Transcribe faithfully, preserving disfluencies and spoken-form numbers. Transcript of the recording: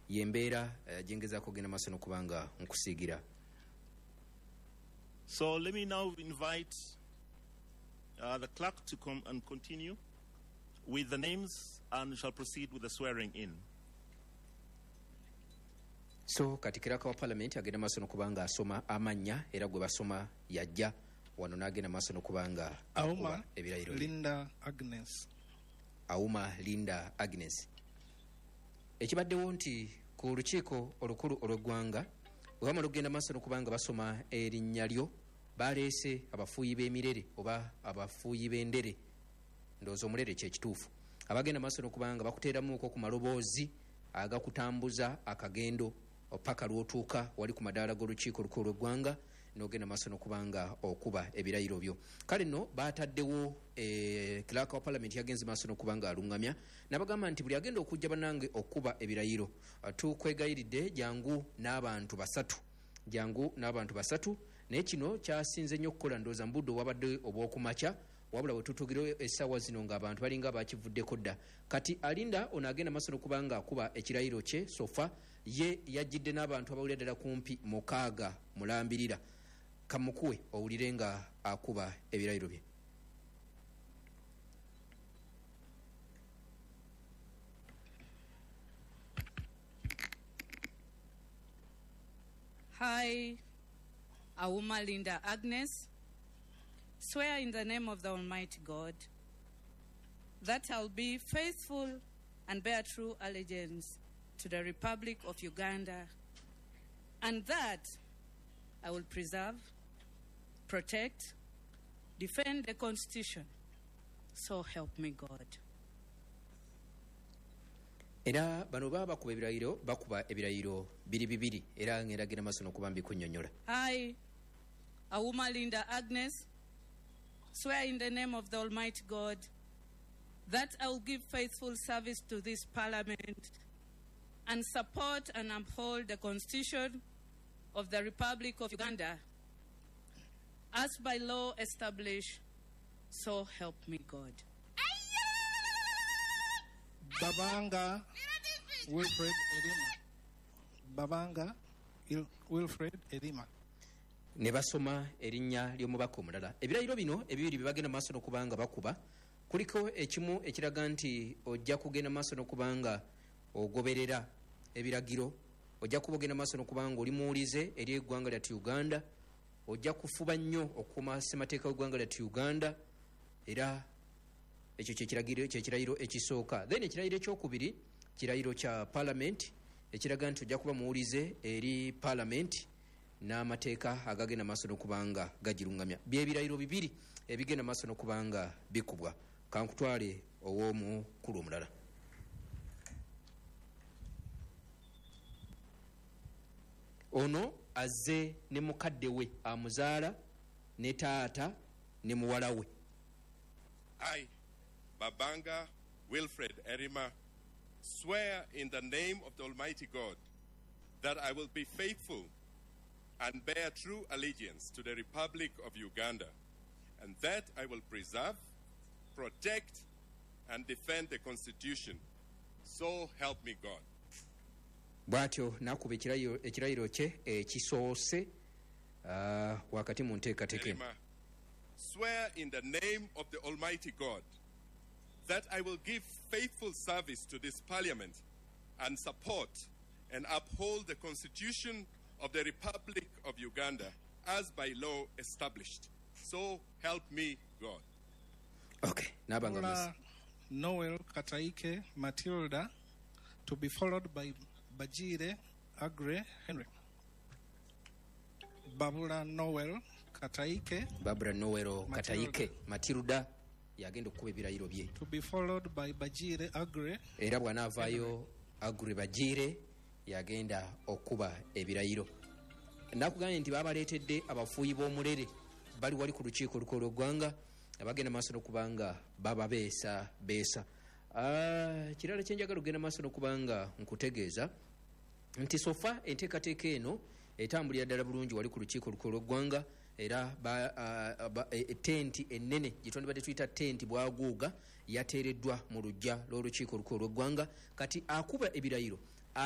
yembeera jengeza kugenda maaso n'okubanga nkusiigira. So let me now invite uh, the clerk to come and continue with the names and shall proceed with the swearing in. So kati kiraka wa parliament agenda maaso n'okubanga asoma amannya era gwe basoma yajja wano n'agenda maaso n'okubanga Auma Linda Agnes. Auma Linda Agnes. Ekibaddewo nti ku lukiiko olukulu olw'eggwanga bwe bamala okugenda maaso n'okubanga basoma erinnya lyo baleese abafuuyi b'emirere oba abafuuyi b'endere ndowooza omulere kyekituufu abagenda maaso n'okubanga bakuteeramuuko ku maloboozi agakutambuza akagendo opaka lwotuuka wali ku madaala g'olukiiko olukulu olw'eggwanga n'ogenda maaso n'okubanga okuba ebirayiro byo. Kale nno baataddewo e, clerk wa parliament yagenze maaso n'okubanga alungamya n'abagamba nti buli agenda okujja bannange okuba ebirayiro tukwegayiridde jangu n'abantu basatu jangu n'abantu basatu naye kino kyasinze nnyo okukola ndowooza mu budde obwabadde obw'okumakya wabula bwe tutugire essaawa zino ng'abantu balinga bakivuddeko dda kati alinda ono agenda maaso n'okubanga akuba ekirayiro kye sofa ye yajjidde n'abantu abawulira ddala kumpi mukaaga mulambirira kamukuwe owulire nga akuba ebirayiro bye. Hi, Auma Linda Agnes, swear in the name of the Almighty God that I'll be faithful and bear true allegiance to the Republic of Uganda, and that I will preserve, protect, defend the Constitution. So help me God. Era bano baba bakuba ebirayiro bakuba ebirayiro biri bibiri era ngeragera maaso n'okuba mbikunnyonnyola. I, Auma Linda Agnes, swear in the name of the Almighty God that I will give faithful service to this Parliament and support and uphold the Constitution of the Republic of Uganda as by law established, so help me God. Babanga Wilfred Edima. Babanga Wilfred Edima. Ne basoma erinnya ly'omubaka omulala. Ebirayiro bino ebibiri bibagenda maaso n'okubanga bakuba kuliko ekimu ekiraga nti ojja kugenda maaso n'okubanga ogoberera ebiragiro ojja kubogenda maaso n'okubanga oli muwulize eri eggwanga lyattu Uganda ojja kufuba nnyo okukuuma ssemateeka w'eggwanga lyattu Uganda era ekyo kyekiragiro kyekirayiro ekisooka. Then ekirayiro ekyokubiri kirayiro kya parliament ekiraga nti ojja kuba muwulize eri parliament n'amateeka agagenda maaso n'okubanga gagirungamya. Byebirayiro bibiri ebigenda maaso n'okubanga bikubwa. Kankutwale ow'omukulu omulala. Ono azze ne mukadde we amuzaala ne taata ne muwala we. I, Babanga Wilfred Edima, swear in the name of the Almighty God that I will be faithful and bear true allegiance to the Republic of Uganda, and that I will preserve, protect, and defend the Constitution. So help me God. Bwatyo nakuba ekirayiro kye ekisoose wakati mu nteekateeka. Swear in the name of the Almighty God that I will give faithful service to this Parliament and support and uphold the Constitution of the Republic of Uganda as by law established. So help me God. Okay. Nabanga Noel Kataike Matilda, to be followed by Bajire Agre Henry. Babura Noel Kataike. Barbara Noel Kataike Matilda yagenda okuba ebirayiro bye. To be followed by Bajire Agre. Era bw'anaavaayo Agre Bajire yagenda okuba ebirayiro. Nakugambye nti babaleetedde abafuuyi b'omulere bali wali ku lukiiko olukulu lw'eggwanga abagenda maaso n'okubanga baba beesa beesa. Kirala kye njagala okugenda maaso n'okubanga nkutegeeza nti sofa enteekateeka eno etambulira ddala bulungi wali ku lukiiko olukulu lw'eggwanga era tenti ennene gyetwandibadde tuyita tenti bwaguuga yateereddwa mu luggya lw'olukiiko olukulu lw'eggwanga kati akuba ebirayiro